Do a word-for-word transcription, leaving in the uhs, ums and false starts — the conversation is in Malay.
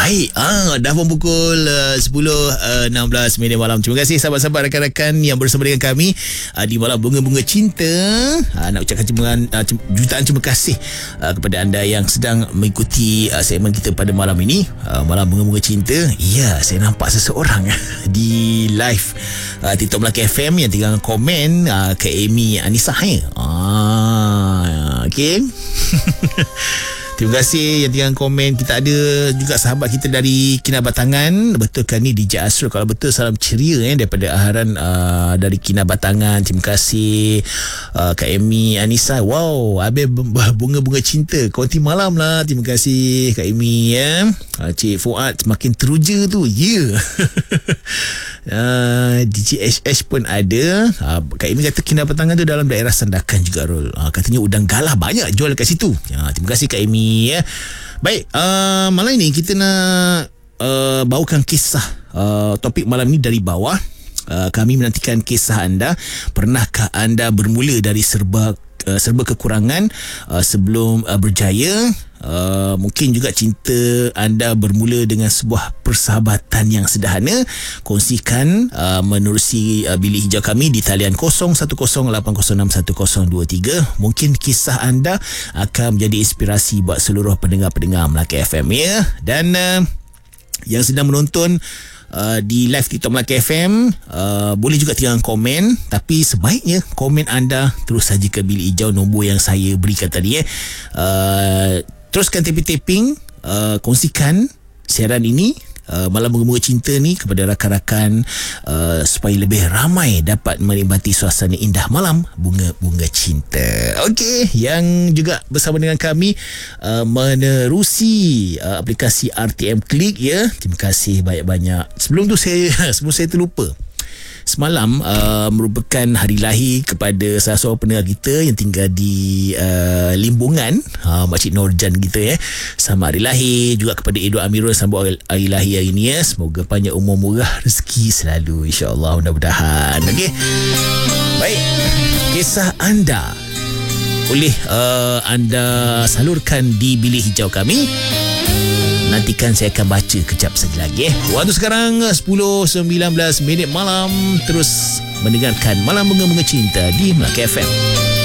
Baik, ah, dah pun pukul uh, sepuluh enam belas minit malam. Terima kasih sahabat-sahabat rakan-rakan yang bersama dengan kami uh, di Malam Bunga-Bunga Cinta. uh, Nak ucapkan cuma, uh, jutaan terima kasih uh, kepada anda yang sedang mengikuti uh, segmen kita pada malam ini, uh, Malam Bunga-Bunga Cinta. Ya, saya nampak seseorang di live uh, TikTok Melaka F M yang tinggal komen uh, ke Amy Anissa ya. Ah, okay. Terima kasih yang tinggal komen. Kita ada juga sahabat kita dari Kinabatangan. Betulkan ni D J Asrul? Kalau betul, salam ceria eh, daripada Aharan uh, dari Kinabatangan. Terima kasih uh, Kak Amy Anissa. Wow, habis bunga-bunga cinta konti malam lah. Terima kasih Kak Amy ya. uh, Cik Fuad semakin teruja tu. Ya yeah. uh, D J H H pun ada. uh, Kak Amy kata Kinabatangan tu dalam daerah Sandakan juga, Rul. uh, Katanya udang galah banyak jual kat situ. uh, Terima kasih Kak Amy ya. Baik, uh, malam ini kita nak uh, bawakan kisah. uh, Topik malam ni dari bawah. uh, Kami menantikan kisah anda. Pernahkah anda bermula dari serba uh, serba kekurangan uh, sebelum uh, berjaya? Uh, mungkin juga cinta anda bermula dengan sebuah persahabatan yang sederhana. Kongsikan uh, menerusi uh, bilik hijau kami di talian kosong satu kosong lapan kosong enam satu kosong dua tiga. Mungkin kisah anda akan menjadi inspirasi buat seluruh pendengar-pendengar Melaka F M ya. Dan uh, yang sedang menonton Uh, di live TikTok Melaka F M, uh, boleh juga tinggal komen. Tapi sebaiknya komen anda terus saja ke bilik hijau nombor yang saya berikan tadi eh. uh, Teruskan taping-taping, uh, kongsikan siaran ini, uh, Malam Bunga-Bunga Cinta ni kepada rakan-rakan uh, supaya lebih ramai dapat menikmati suasana indah Malam Bunga-Bunga Cinta. Okey, yang juga bersama dengan kami uh, menerusi uh, aplikasi R T M Click ya. Terima kasih banyak-banyak. Sebelum tu saya sebelum saya terlupa. Semalam uh, merupakan hari lahir kepada salah seorang pendengar kita yang tinggal di uh, Limbungan, uh, Makcik Norjan kita ya. Selamat hari lahir juga kepada Edo Amirul sambut hari lahir hari ini ya. Semoga panjang umur, murah rezeki selalu, insya-Allah, mudah-mudahan. Okey. Baik. Kisah anda boleh uh, anda salurkan di bilik hijau kami. Nantikan saya akan baca kejap saja lagi eh. Waktu sekarang sepuluh sembilan belas minit malam. Terus mendengarkan Malam Bunga-Bunga Cinta di Melaka F M.